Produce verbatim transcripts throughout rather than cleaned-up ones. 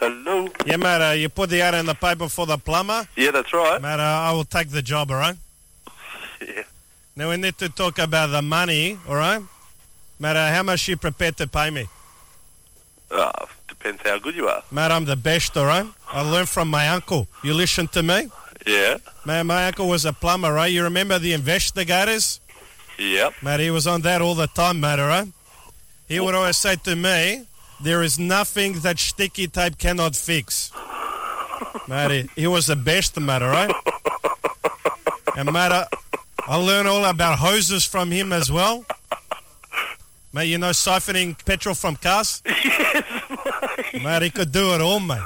Hello. Yeah, mate, uh, you put the ad in the paper for the plumber? Yeah, that's right. Mate, uh, I will take the job, all right? Yeah. Now, we need to talk about the money, all right? Mate, uh, how much you prepared to pay me? Uh, depends how good you are. Mate, I'm the best, all right? I learned from my uncle. You listen to me? Yeah. Man, my uncle was a plumber, right? You remember the investigators? Yep. Mate, he was on that all the time, mate, all right? He would always say to me, there is nothing that sticky tape cannot fix. Mate, he, he was the best, mate, all right? And, mate, I, I learned all about hoses from him as well. Mate, you know siphoning petrol from cars? Yes, mate. Mate, he could do it all, mate.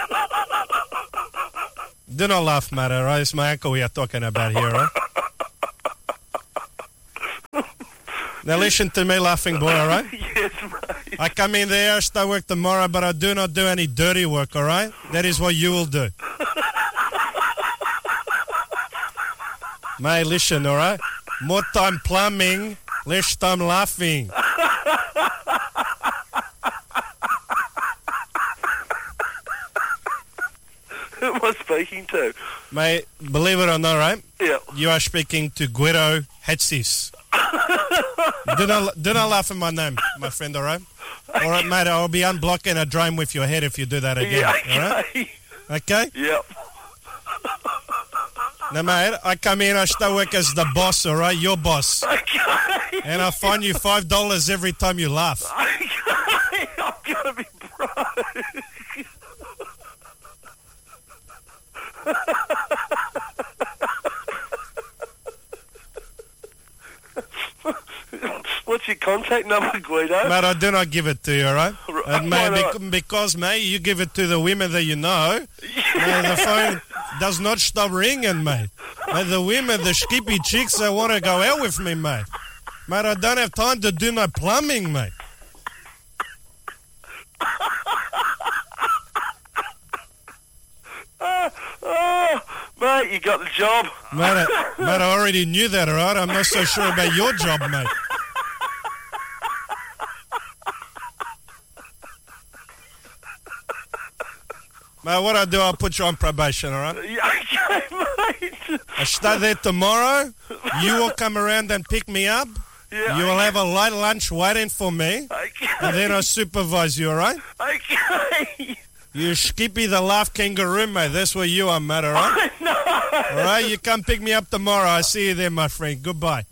Do not laugh, mate, all right? It's my uncle we are talking about here, right? Now listen to me, laughing boy, all right? Yes, mate. I come in there, start work tomorrow, but I do not do any dirty work, all right? That is what you will do. Mate, listen, all right? More time plumbing, less time laughing. Who am I speaking to? Mate, believe it or not, right? Yeah. You are speaking to Guido Hetsis. do not do not laugh at my name, my friend, all right? All right, mate, I'll be unblocking a drone with your head if you do that again, Yeah, all right? okay. Okay? Yep. Now, mate, I come in, I start work as the boss, all right? Your boss. Okay. And I fine you five dollars every time you laugh. Okay. I'm going to be broke. What's your contact number, Guido? Mate, I do not give it to you, all right? Right, And, why mate, not? bec- because, mate, you give it to the women that you know, mate, the phone does not stop ringing, mate. Mate, the women, the skippy chicks, they want to go out with me, mate. Mate, I don't have time to do no plumbing, mate. Oh, mate, you got the job. Mate, I, mate, I already knew that, all right? I'm not so sure about your job, mate. Mate, what I do, I'll put you on probation, all right? Yeah, okay, mate. I start there tomorrow. You will come around and pick me up. Yeah, You will have a light lunch waiting for me. okay. And then I'll supervise you, all right? Okay. You Skippy the laugh kangaroo, mate. That's where you are, mate, all right? No. All right, you come pick me up tomorrow. I see you there, my friend. Goodbye.